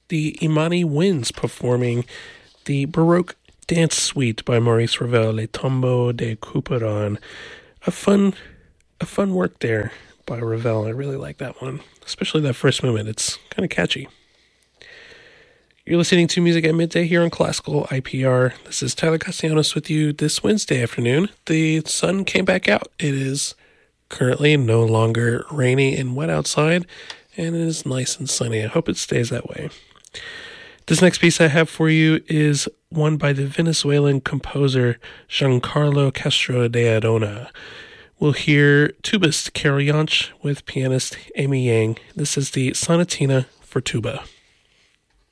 the Imani Winds performing the Baroque Dance Suite by Maurice Ravel, Le Tombeau de Couperin. A fun work there by Ravel. I really like that one, especially that first movement. It's kind of catchy. You're listening to Music at Midday here on Classical IPR. This is Tyler Castellanos with you this Wednesday afternoon. The sun came back out. It is currently no longer rainy and wet outside, and it is nice and sunny. I hope it stays that way. This next piece I have for you is one by the Venezuelan composer Giancarlo Castro de Arona. We'll hear tubist Carol Jansch with pianist Amy Yang. This is the Sonatina for Tuba.